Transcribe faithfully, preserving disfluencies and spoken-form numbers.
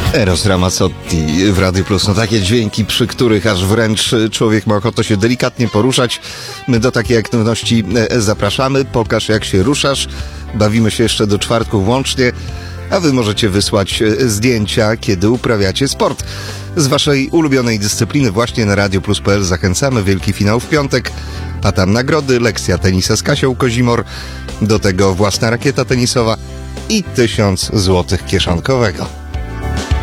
Eros Ramazzotti w Radiu Plus. No takie dźwięki, przy których aż wręcz człowiek ma ochotę się delikatnie poruszać. My do takiej aktywności zapraszamy. Pokaż, jak się ruszasz. Bawimy się jeszcze do czwartku włącznie, a wy możecie wysłać zdjęcia, kiedy uprawiacie sport. Z waszej ulubionej dyscypliny właśnie na radio plus kropka p l zachęcamy. Wielki finał w piątek, a tam nagrody, lekcja tenisa z Kasią Kozimor, do tego własna rakieta tenisowa i tysiąc złotych kieszonkowego.